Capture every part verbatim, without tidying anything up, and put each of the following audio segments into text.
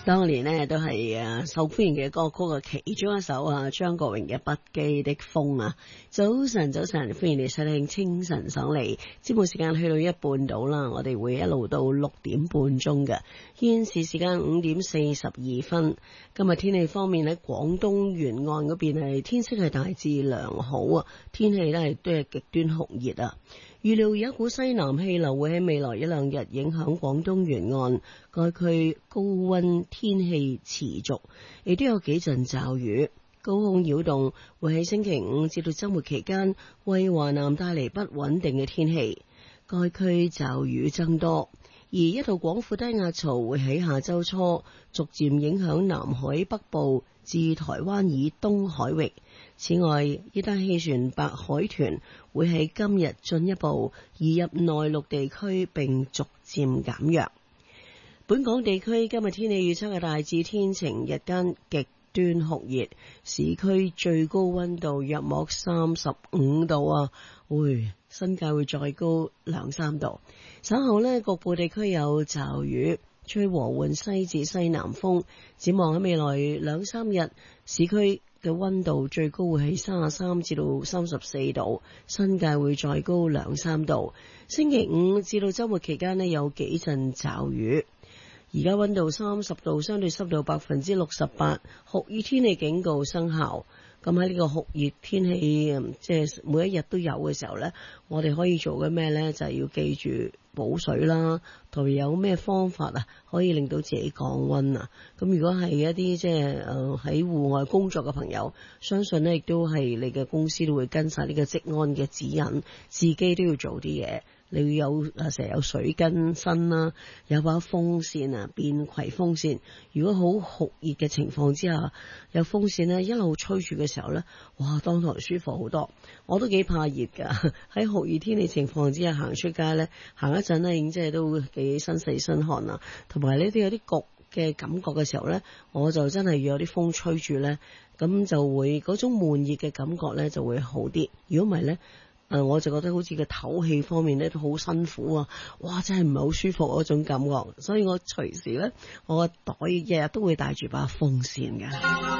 當年呢都係誒受歡迎嘅歌曲嘅其中一首啊，張國榮嘅《不羈的風》啊。早晨，早晨，歡迎你收聽清晨爽利節目，時間去到一半到啦，我哋會一路到六點半鐘嘅。現時時間五點四十二分。今日天氣方面喺廣東沿岸嗰邊係天色係大致良好啊，天氣呢係都係極端酷熱啊。預料有一股西南氣流會喺未來一兩日影響廣東沿岸，該區高溫天氣持續，亦都有幾陣驟雨。高空擾動會喺星期五至到周末期間為華南帶嚟不穩定嘅天氣，該區驟雨增多。而一道廣闊低壓槽會喺下周初逐漸影響南海北部至台灣以東海域。此外，熱帶氣旋白海豚會喺今日進一步移入內陸地區並逐漸減弱。本港地區今日天氣預測係大致天晴，日間極端酷熱，市區最高溫度約莫三十五度啊，會新界會再高兩三度。稍後呢，局部地區有驟雨，吹和緩西至西南風。展望喺未來兩三日，市區嘅溫度最高會係三十三至到三十四度，新界會再高兩三度。星期五至到周末期間呢，有幾陣驟雨。而家溫度三十度，相對濕度百分之六十八，酷熱天氣警告生效。咁喺呢個酷熱天氣，即係每一日都有嘅時候呢，我哋可以做嘅咩呢？就係要記住補水啦，同埋有咩方法啊，可以令到自己降溫啊。咁如果係一啲即係誒喺戶外工作嘅朋友，相信呢亦都係你嘅公司都會跟晒呢個職安嘅指引，自己都要做啲嘢。你要有誒成日有水跟身啦，有把風扇啊，便攜風扇。如果好酷熱嘅情況之下，有風扇呢一路吹住嘅時候呢，哇，當堂舒服好多。我都幾怕熱噶，喺酷熱天氣情況之下行出街呢，行一陣呢已經即係都幾身細身汗啦，同埋呢都有啲焗嘅感覺嘅時候呢，我就真係要有啲風吹住呢，咁就會嗰種悶熱嘅感覺呢就會好啲。如果唔係呢，誒，我就覺得好似個唞氣方面咧都好辛苦啊！哇，真係唔係好舒服嗰種感覺，所以我隨時咧，我個袋日日都會帶住把風扇嘅。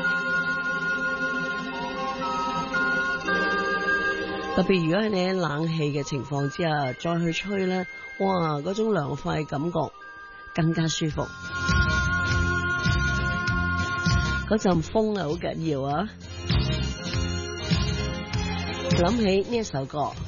特別如果係你喺冷氣嘅情況之下再去吹咧，哇，嗰種涼快感覺更加舒服。嗰陣風啊，好緊要啊！諗起呢一首歌。